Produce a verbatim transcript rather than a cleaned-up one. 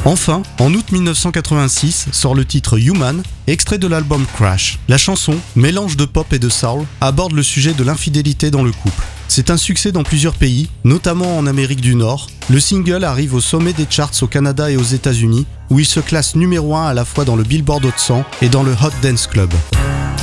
Enfin, en août mille neuf cent quatre-vingt-six, sort le titre Human, extrait de l'album Crash. La chanson, mélange de pop et de soul, aborde le sujet de l'infidélité dans le couple. C'est un succès dans plusieurs pays, notamment en Amérique du Nord. Le single arrive au sommet des charts au Canada et aux États-Unis, où il se classe numéro un à la fois dans le Billboard Hot cent et dans le Hot Dance Club.